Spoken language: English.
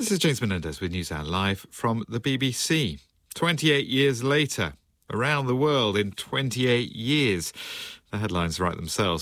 This is James Menendez with NewsHour Live from the BBC. 28 years later, around the world in 28 years. The headlines write themselves.